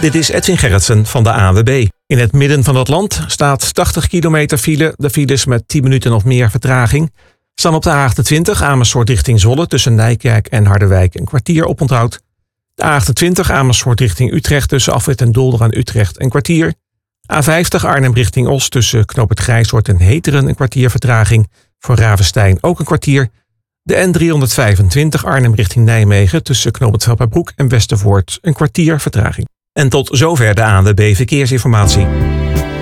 Dit is Edwin Gerritsen van de ANWB. In het midden van het land staat 80 kilometer file. De files met 10 minuten of meer vertraging staan op de A28 Amersfoort richting Zwolle tussen Nijkerk en Harderwijk een kwartier oponthoud. De A28 Amersfoort richting Utrecht tussen Afrit en Dolder aan Utrecht een kwartier. A50 Arnhem richting Os tussen Knoop het Grijshoort en Heteren een kwartier vertraging. Voor Ravenstein ook een kwartier. De N325 Arnhem richting Nijmegen tussen Knoop het Velperbroek en Westervoort een kwartier vertraging. En tot zover de ANWB Verkeersinformatie.